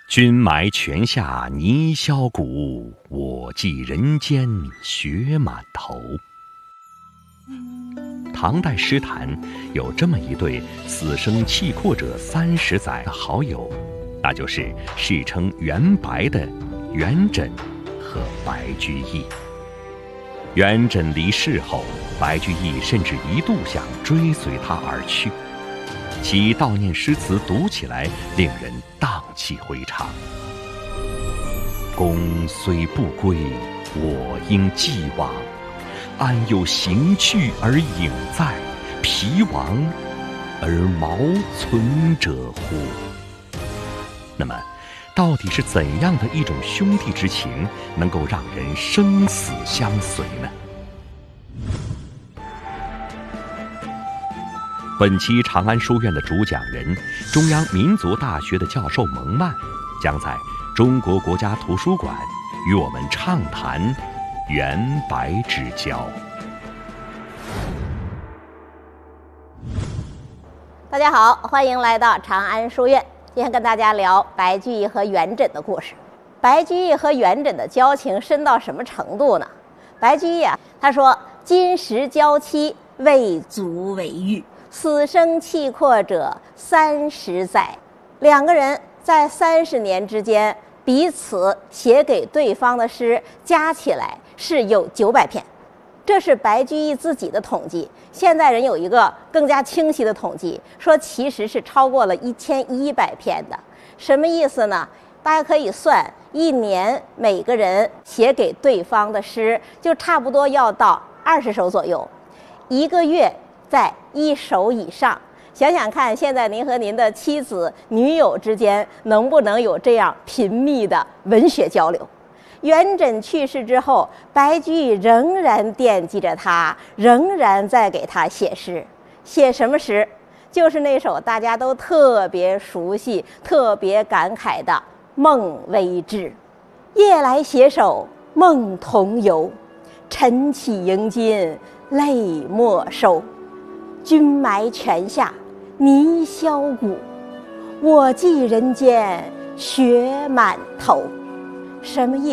君埋泉下泥销骨，我寄人间雪满头。唐代诗坛有这么一对死生契阔者30载的好友，那就是世称元白的元稹和白居易。元稹离世后，白居易甚至一度想追随他而去，其悼念诗词读起来令人荡气回肠。公虽不归，我应既往，安有行去而影在，疲亡而毛存者乎？那么到底是怎样的一种兄弟之情能够让人生死相随呢？本期长安书院的主讲人，中央民族大学的教授蒙曼，将在中国国家图书馆与我们畅谈元白之交。 大家好，欢迎来到长安书院。今天跟大家聊白居易和元稹的故事。白居易和元稹的交情深到什么程度呢？白居易他说：“今时交期未足为喻，死生契阔者30载。”两个人在30年之间，彼此写给对方的诗加起来是有900篇。这是白居易自己的统计，现代人有一个更加清晰的统计，说其实是超过了1100篇的。什么意思呢？大家可以算，一年每个人写给对方的诗就差不多要到20首左右，一个月在1首以上。想想看，现在您和您的妻子、女友之间能不能有这样频密的文学交流？元稹去世之后，白居易仍然惦记着他，仍然在给他写诗。写什么诗？就是那首大家都特别熟悉、特别感慨的《梦微志》。夜来携手梦同游，晨起迎金泪莫收。君埋泉下泥销骨，我寄人间雪满头。什么意思？